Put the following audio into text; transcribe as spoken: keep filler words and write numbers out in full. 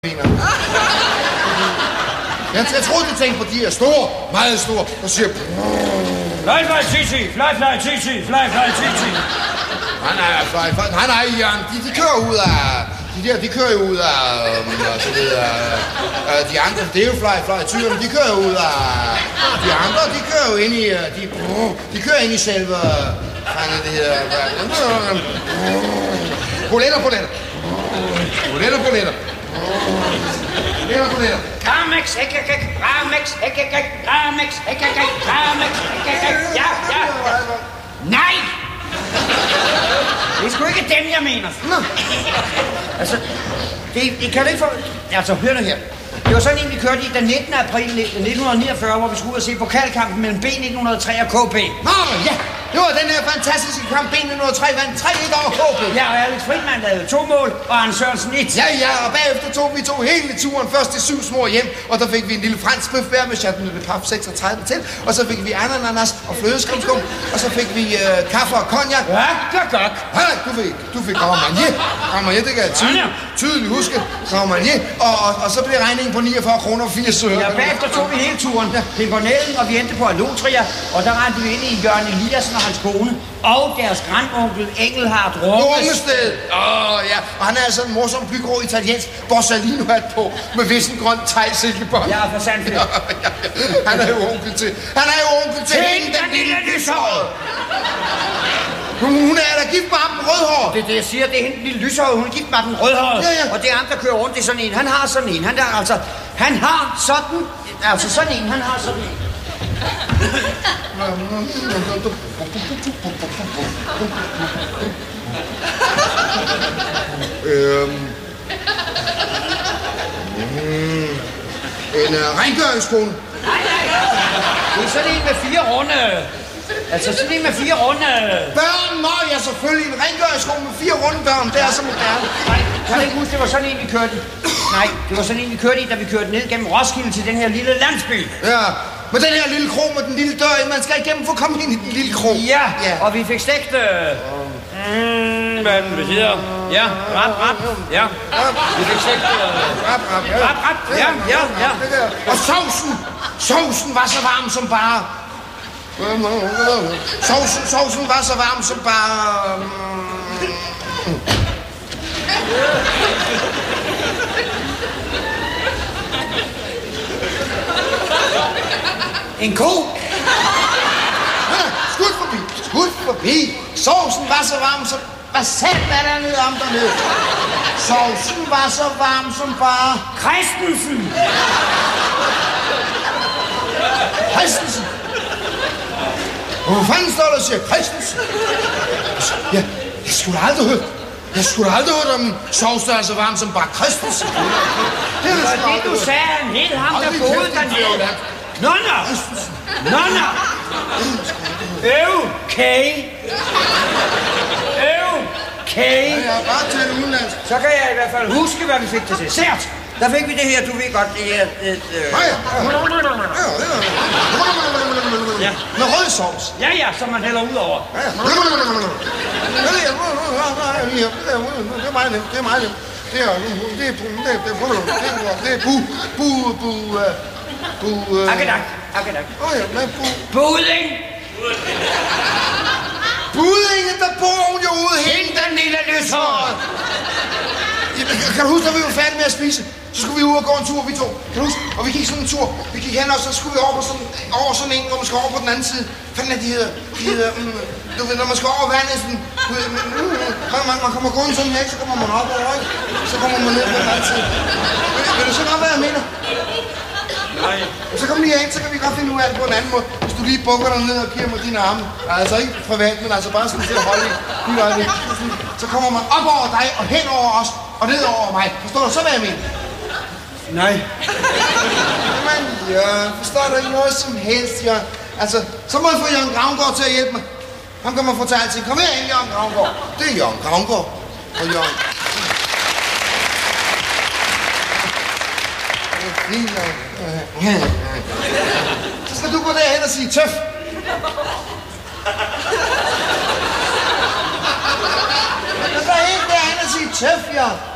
Jeg, jeg troede, de tænkte på, de er store, meget store, og siger... Fly, fly, titi, fly, fly, titi, fly, fly, titi. Nej, nej, fly, fly, nej, nej, Jørgen, de, de kører ud af... De der, de kører ud af... Um, og så videre, uh, de andre, det er jo fly, fly, tyrene, de kører ud af... De andre, de kører jo ind i... De, de kører ind i selve... Fange det her... Poletter, poletter. Poletter, poletter. Poletter, poletter. Gramex, hæk, hæk, hæk, Gramex, hæk, hæk, hæk, Gramex, hæk, hæk, hæk, Gramex, hæk, hæk, hæk, ja, ja, ja. Nej! Det er sgu ikke dem, jeg mener. Nå. Altså, det, det kan du ikke få... Altså, hør nu her. Det var sådan en, vi kørte i den nittende april nitten niogfyrre, hvor vi skulle ud og se pokalkampen mellem B nitten hundrede og tre og K B. Nå, ja. Det var den her fantastiske kamp. B nitten hundrede og tre vandt tre et over K B. Ja, og Alex Friedmann lavede to mål, og Arne Sørensen et. Ja, ja, og bagefter tog vi to hele turen. Først til syv små hjem, og der fik vi en lille fransk bøf hver med Chateauneuf de Pape seksogtredive til. Og så fik vi ananas og flødeskumskum, og så fik vi øh, kaffe og cognac. Ja, gok, gok. Ja, du fik, du fik Grand Marnier. Grand Marnier, det kan jeg tydeligt, tydeligt huske. Grand Marnier, og, og, og så blev regningen på niogfyrre kroner og firs øre. Ja, bagefter tog vi hele turen til Pimpernellen, og vi endte på Alotria, og der rendte vi ind i Jørgen Eliassen og hans kone, og deres grandonkel Engelhardt Rungsted. Åh, oh, ja. Og han er altså en morsom bygrå italiensk Borsalino-hat på, med vissengrøn thai-silkebånd. Ja, for sandt. Ja, ja, ja. Han er jo onkel til. Han er jo onkel til hende, den lille lyshåret. Hun er da gift med ham, den rødhåret. Det er det, jeg siger. Det er hende, den lille lyshåret. Hun er gift med den rødhåret. Ja, ja. Og det er ham, der kører rundt i sådan en. Han har sådan en. Han, der, altså, han har sådan... Altså sådan en. Han har sådan en. øhm. Mm. En uh, rengøringskone. Nej, nej. Det er sådan en med fire runde. Altså sådan en med fire runde. Børn, nå, ja, selvfølgelig. En rengøringskone med fire runde børn. Det er så moderne. Nej, kan du ikke huske, det var sådan en, vi kørte i? Nej, det var sådan en, vi kørte i, da vi kørte ned gennem Roskilde til den her lille landsby. Ja, med den her lille krog med den lille dør, man skal igennem for at komme ind i den lille krog. Ja, ja. Og vi fik stegt... Øh... Mm, hvad den betyder? Ja, rap, rap. Ja, vi fik stegt... Øh... Rap, rap, ja. Rap, rap. Ja, ja, ja. Og sovsen, sovsen var så varm som bare... Sovsen, sovsen var så varm som bare... En ko? Ja, skud forbi, skud forbi. Sovsen var så varm som... Hvad selv er der nede om dernede? Sovsen var så varm som bare... Christensen! Christensen! Hvor fanden står der og siger Christensen? Ja, jeg skulle aldrig høre... Jeg skulle aldrig høre om en sovs, der er så varm som bare Christensen. Det var det, du sagde, han hed ham, der boede dernede. Nonna! Nonna! Øv, kage! Øv, kage! Ja, jeg har bare talt udenlandsk. Så kan jeg i hvert fald huske, hvad vi fik til dessert. Der fik vi det her, du ved godt, det her... Et, øh... Nej, ja. Ja. Med rød sovs. Ja, ja, som man hælder ud over. Ja, ja. Det er meget nemt, det er meget nemt. Det er... Det er... Det er... Det er bu... Bu... Bu... Bu... Akkedak, akkedak. Åh ja, men bu... Budding! Buddingen, der bor hun jo ude helt. Hende den lille lyshåret! Kan du huske, da vi var færdige med at spise? Så skulle vi ud og gå en tur, vi to. Kan du huske? Og vi gik sådan en tur. Vi gik hen, og så skulle vi over på sådan, over sådan en, hvor man skal over på den anden side. Hvad fanden er de hedder? De hedder, mm, du ved, når man skal over vandet, sådan... Mm, mm, man, man kommer gående sådan her, så kommer man op over, ikke? Så kommer man ned på den anden side. Vil, vil du så godt, hvad jeg mener? Nej. Og så kommer lige ind, så kan vi godt finde ud af det på en anden måde. Hvis du lige bukker dig ned og giver mig dine arme. Altså ikke privat, men altså bare sådan til at holde i. Så kommer man op over dig og hen over os og ned over mig. Forstår du så, hvad jeg mener? Nej. Jamen, ja, forstår du ikke noget som helst, Jørgen? Altså, så må jeg få Jørgen Gravgaard til at hjælpe mig. Han kan man få til alting. Kom her ind, Jørgen Gravgaard. Det er Jørgen Gravgaard. Og Jørgen... Så skal du gå derhen og sige tøf. Så går helt derhen og sige tøf, Jørgen.